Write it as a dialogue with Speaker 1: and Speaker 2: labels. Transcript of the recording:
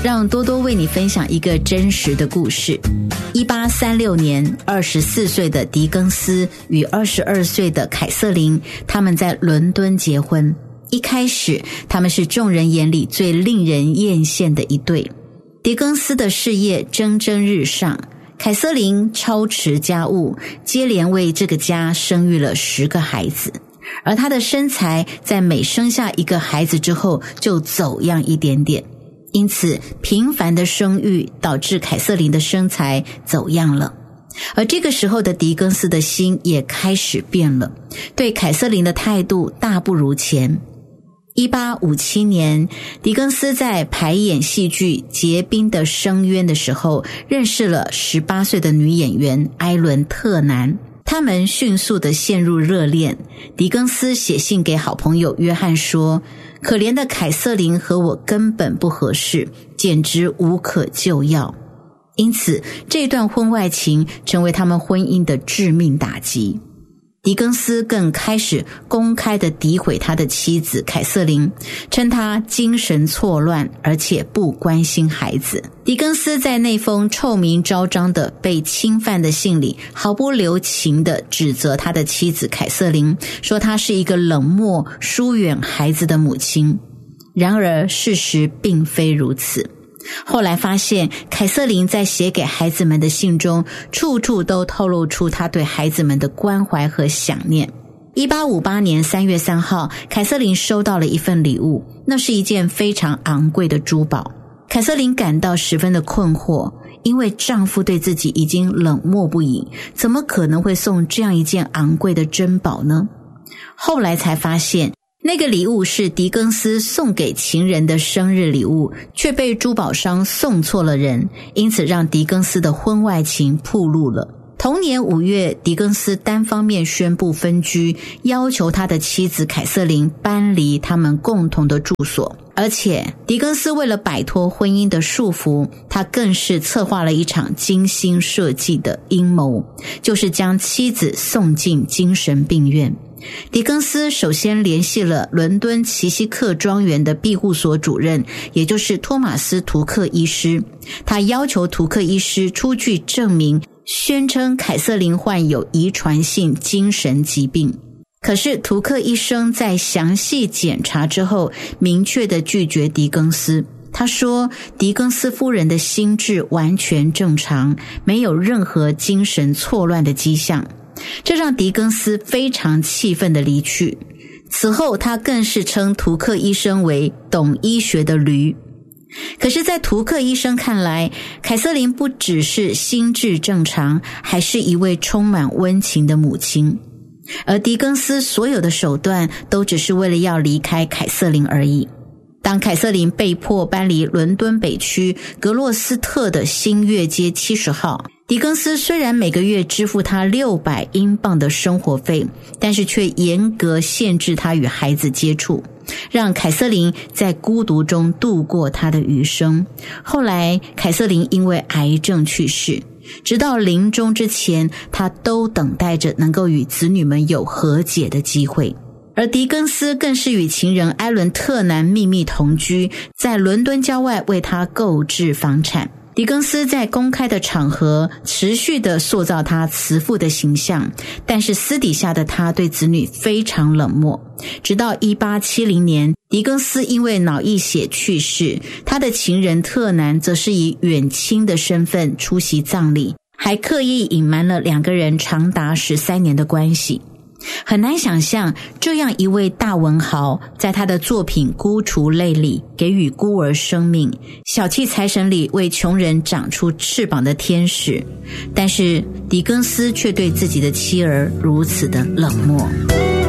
Speaker 1: 让多多为你分享一个真实的故事。1836年，24岁的狄更斯与22岁的凯瑟琳，他们在伦敦结婚。一开始，他们是众人眼里最令人艳羡的一对。狄更斯的事业蒸蒸日上，凯瑟琳操持家务，接连为这个家生育了10个孩子。而她的身材在每生下一个孩子之后就走样一点点，因此频繁的生育导致凯瑟琳的身材走样了。而这个时候的狄更斯的心也开始变了，对凯瑟琳的态度大不如前。1857年，狄更斯在排演戏剧《结冰的深渊》的时候，认识了18岁的女演员埃伦特南，他们迅速地陷入热恋。狄更斯写信给好朋友约翰说，可怜的凯瑟琳和我根本不合适，简直无可救药。因此这段婚外情成为他们婚姻的致命打击。狄更斯更开始公开地诋毁他的妻子凯瑟琳，称她精神错乱，而且不关心孩子。狄更斯在那封臭名昭彰的被侵犯的信里，毫不留情地指责他的妻子凯瑟琳，说她是一个冷漠、疏远孩子的母亲。然而事实并非如此。后来发现，凯瑟琳在写给孩子们的信中，处处都透露出她对孩子们的关怀和想念。1858年3月3号，凯瑟琳收到了一份礼物，那是一件非常昂贵的珠宝。凯瑟琳感到十分的困惑，因为丈夫对自己已经冷漠不已，怎么可能会送这样一件昂贵的珍宝呢？后来才发现，那个礼物是狄更斯送给情人的生日礼物，却被珠宝商送错了人，因此让狄更斯的婚外情暴露了。同年5月，狄更斯单方面宣布分居，要求他的妻子凯瑟琳搬离他们共同的住所。而且狄更斯为了摆脱婚姻的束缚，他更是策划了一场精心设计的阴谋，就是将妻子送进精神病院。狄更斯首先联系了伦敦奇希克庄园的庇护所主任，也就是托马斯·图克医师。他要求图克医师出具证明，宣称凯瑟琳患有遗传性精神疾病。可是图克医生在详细检查之后，明确地拒绝狄更斯。他说，狄更斯夫人的心智完全正常，没有任何精神错乱的迹象。这让狄更斯非常气愤地离去。此后他更是称图克医生为懂医学的驴。可是在图克医生看来，凯瑟琳不只是心智正常，还是一位充满温情的母亲。而狄更斯所有的手段都只是为了要离开凯瑟琳而已。当凯瑟琳被迫搬离伦敦北区格洛斯特的新月街70号，狄更斯虽然每个月支付他600英镑的生活费，但是却严格限制他与孩子接触，让凯瑟琳在孤独中度过他的余生。后来凯瑟琳因为癌症去世，直到临终之前，他都等待着能够与子女们有和解的机会。而狄更斯更是与情人埃伦特南秘密同居，在伦敦郊外为他购置房产。狄更斯在公开的场合持续地塑造他慈父的形象，但是私底下的他对子女非常冷漠。直到1870年，狄更斯因为脑溢血去世，他的情人特南则是以远亲的身份出席葬礼，还刻意隐瞒了2个人长达13年的关系。很难想象，这样一位大文豪在他的作品《孤雏泪》里给予孤儿生命，小气财神里为穷人长出翅膀的天使，但是狄更斯却对自己的妻儿如此的冷漠。